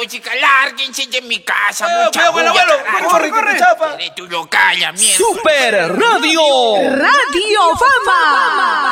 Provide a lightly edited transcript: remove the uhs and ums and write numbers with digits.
pues chica, lárguense de mi casa, mucha cuidado con el bulla, abuelo. carajo. Corre, que te chapa. De tu local, mierda. Super Radio. Radio Fama.